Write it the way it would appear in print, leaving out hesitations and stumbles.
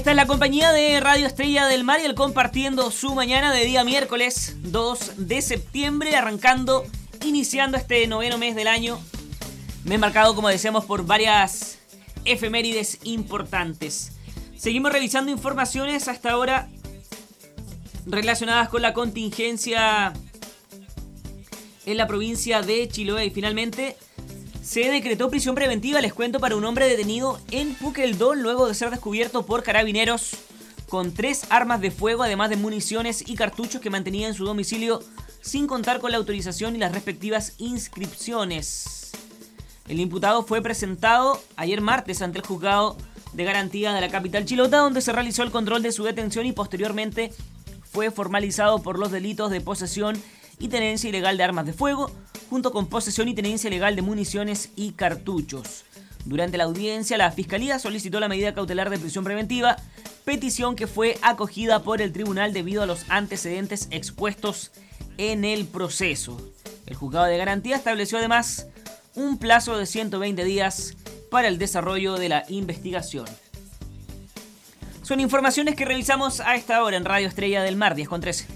Esta es la compañía de Radio Estrella del Mar y el compartiendo su mañana de día miércoles 2 de septiembre, iniciando este noveno mes del año. Me he marcado, como decíamos, por varias efemérides importantes. Seguimos revisando informaciones hasta ahora relacionadas con la contingencia en la provincia de Chiloé. Y finalmente se decretó prisión preventiva, les cuento, para un hombre detenido en Puqueldón luego de ser descubierto por carabineros con 3 armas de fuego, además de municiones y cartuchos que mantenía en su domicilio sin contar con la autorización y las respectivas inscripciones. El imputado fue presentado ayer martes ante el juzgado de garantía de la capital chilota, donde se realizó el control de su detención y posteriormente fue formalizado por los delitos de posesión y tenencia ilegal de armas de fuego, junto con posesión y tenencia ilegal de municiones y cartuchos. Durante la audiencia, la Fiscalía solicitó la medida cautelar de prisión preventiva, petición que fue acogida por el tribunal debido a los antecedentes expuestos en el proceso. El juzgado de garantía estableció además un plazo de 120 días para el desarrollo de la investigación. Son informaciones que revisamos a esta hora en Radio Estrella del Mar, 10:13.